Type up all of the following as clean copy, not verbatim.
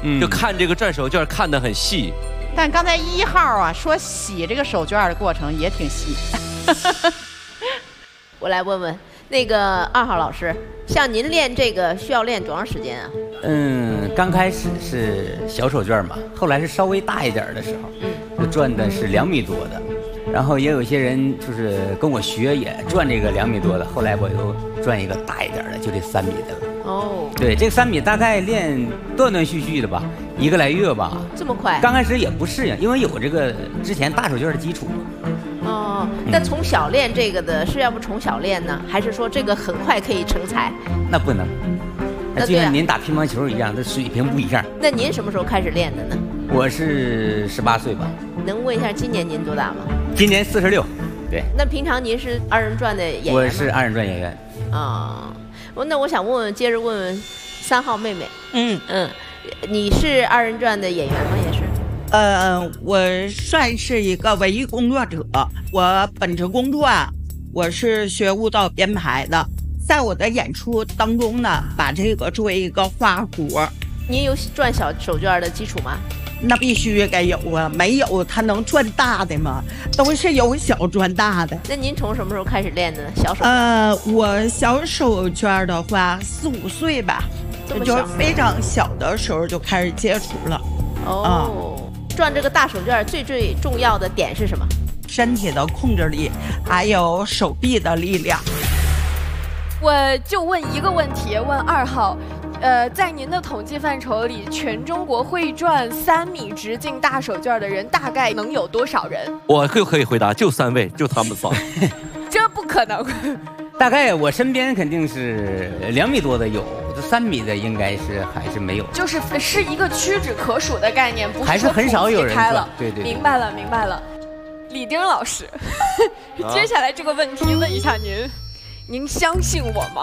就看这个转手绢看得很细。 但刚才1号啊说洗这个手绢的过程也挺细。 我来问问那个2号老师，像您练这个需要练多长时间啊？ 刚开始是小手绢嘛，后来是稍微大一点的时候，就转的是2米多的，然后也有一些人就是跟我学也转这个2米多的，后来我又转一个大一点的，就这3米的了。哦，对，这个3米大概练断断续续的吧，1个来月吧。 这么快？ 刚开始也不适应，因为有这个之前大手绢的基础嘛。 哦，那从小练这个的是要不从小练呢，还是说这个很快可以成才？ 那不能。那就像您打乒乓球一样，这水平不一样。 那您什么时候开始练的呢？ 我是18岁吧。 能问一下今年您多大吗？ 今年46。对。 那平常您是2人转的演员吗？ 我是2人转演员。 啊，那我想接着问问3号妹妹。你是2人转的演员吗？也是。 我算是一个文艺工作者。我本职工作啊，我是学舞蹈编排的。在我的演出当中呢，把这个作为一个花活。 您有转小手绢的基础吗？ 那必须该有啊，没有他能转大的吗？都是由小转大的。 那您从什么时候开始练的呢？小手绢？ 我小手绢的话4、5岁吧，就是非常小的时候就开始接触了。 转这个大手绢最重要的点是什么？ 身体的控制力，还有手臂的力量。 我就问一个问题，问2号，在您的统计范畴里，全中国会转3米直径大手绢的人大概能有多少人？ 我就可以回答，就3位，就他们仨。 这不可能。 大概我身边肯定是2米多的有，3米的应该是还是没有。 就是一个屈指可数的概念，不是还是很少有人转。对。 明白了。李丁老师，接下来这个问题问一下您相信我吗？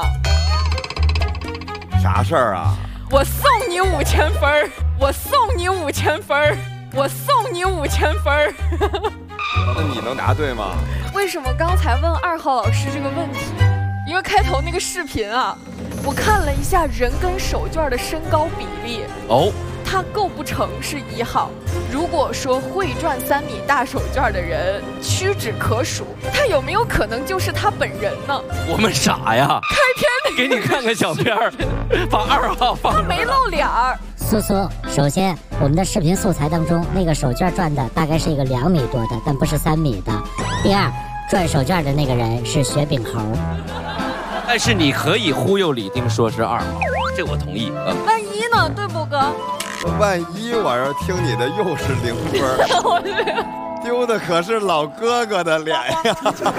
啥事儿啊？ 我送你5000分，我送你5000分，我送你5000分。 那你能答对吗？ 为什么刚才问2号老师这个问题？因为开头那个视频啊，我看了一下人跟手绢的身高比例。他构不成是1号。如果说会转3米大手绢的人屈指可数，他有没有可能就是他本人呢？ 我们傻呀！ 开篇给你看个小片儿，把2号放。 他没露脸儿。 苏，首先我们的视频素材当中，那个手绢转的大概是一个2米多的，但不是3米的。第二，转手绢的那个人是雪饼猴。 但是你可以忽悠李丁说是2号，这我同意。 万一呢，对不哥？ 万一我要听你的又是0分，丢的可是老哥哥的脸呀。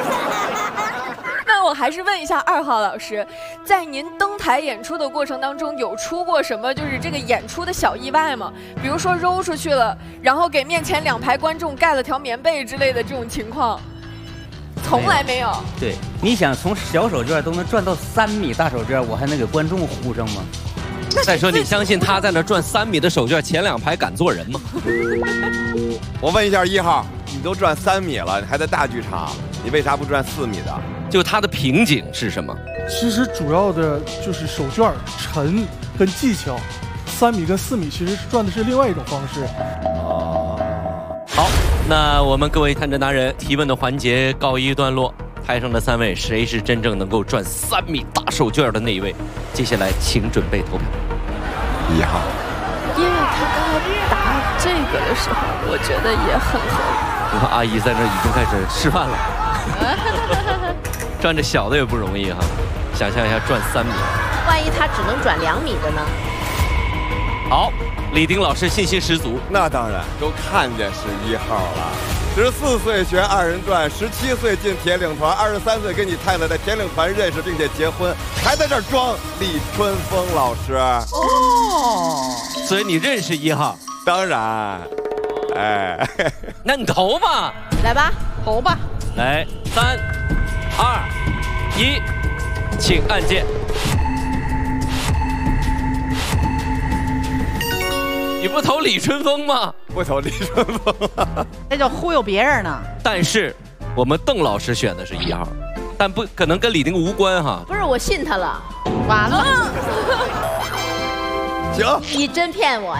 那我还是问一下2号老师，在您登台演出的过程当中，有出过什么就是这个演出的小意外吗？比如说揉出去了，然后给面前2排观众盖了条棉被之类的这种情况？从来没有。 对，你想从小手绢都能转到3米大手绢，我还能给观众糊上吗？ 再说，你相信他在那转3米的手绢，前2排敢坐人吗？ 我问一下1号，你都转3米了，你还在大剧场，你为啥不转4米的？ 就他的瓶颈是什么？ 其实主要的就是手绢沉跟技巧，3米跟4米其实是转的是另外一种方式。 好，那我们各位探针达人提问的环节告一段落。台上的3位，谁是真正能够转3米大手绢的那一位？接下来请准备投票。 1号。 因为他刚才答这个的时候，我觉得也很合理。 你看阿姨在这已经开始示范了。转这小的也不容易哈，想象一下转3米。 万一他只能转2米的呢？ 好，李丁老师信心十足。 那当然，都看见是1号了。14岁学2人转，17岁进铁岭团，23岁跟你太太在铁岭团认识并且结婚，还在这儿装李春风老师。 所以你认识1号？ 当然。 那你投吧。 来吧，投吧。 来，3、2、1，请按键。你不投李春风吗？ 不投李春风， 那叫忽悠别人呢。 但是我们邓老师选的是1号，但不可能跟李丁无关哈。 不是，我信他了。 完了。 行， 你真骗我呀！